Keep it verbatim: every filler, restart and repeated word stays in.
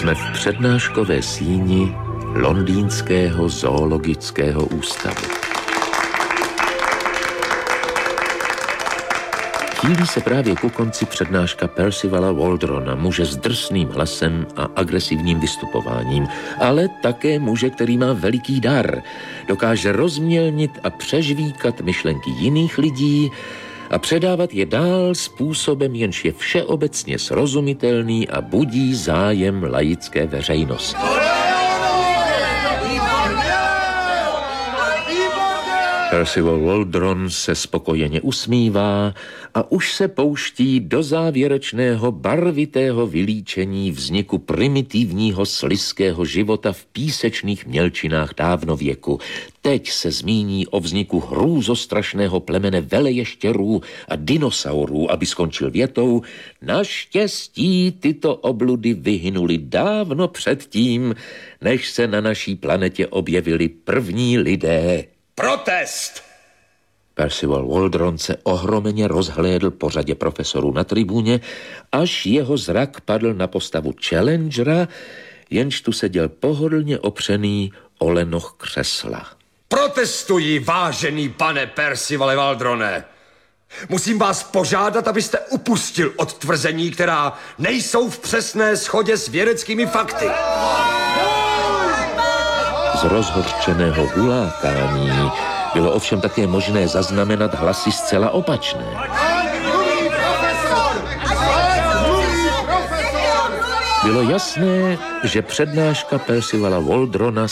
Jsme v přednáškové síni Londýnského zoologického ústavu. Chýlí se právě ku konci přednáška Percivala Waldrona, muže s drsným hlasem a agresivním vystupováním, ale také muže, který má veliký dar. Dokáže rozmělnit a přežvíkat myšlenky jiných lidí a předávat je dál způsobem, jenž je všeobecně srozumitelný a budí zájem laické veřejnosti. Percival Waldron se spokojeně usmívá a už se pouští do závěrečného barvitého vylíčení vzniku primitivního slizkého života v písečných mělčinách dávnověku. Teď se zmíní o vzniku hrůzostrašného plemene veleještěrů a dinosaurů, aby skončil větou: naštěstí tyto obludy vyhynuly dávno předtím, než se na naší planetě objevili první lidé. Protest! Percival Waldron se ohromeně rozhlédl po řadě profesorů na tribuně, až jeho zrak padl na postavu Challengera, jenž tu seděl pohodlně opřený o lenoch křesla. Protestuji, vážený pane Percivale Waldrone. Musím vás požádat, abyste upustil od tvrzení, která nejsou v přesné shodě s vědeckými fakty. Z rozhořčeného hulákání bylo ovšem také možné zaznamenat hlasy zcela opačné. Bylo jasné, že přednáška Percivala Waldrona